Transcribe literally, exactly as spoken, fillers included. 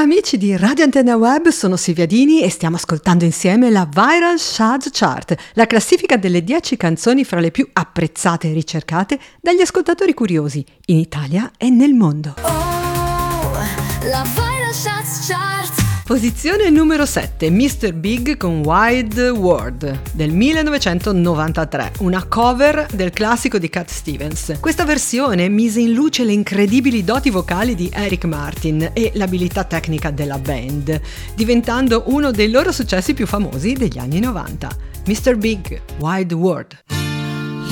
amici di Radio Antenna Web, sono Silvia Dini e stiamo ascoltando insieme la Viral Chart Chart, la classifica delle dieci canzoni fra le più apprezzate e ricercate dagli ascoltatori curiosi in Italia e nel mondo. Oh, la Viral Chart Chart. Posizione numero sette, mister Big con Wide World del millenovecentonovantatré, una cover del classico di Cat Stevens. Questa versione mise in luce le incredibili doti vocali di Eric Martin e l'abilità tecnica della band, diventando uno dei loro successi più famosi degli anni novanta. mister Big, Wide World.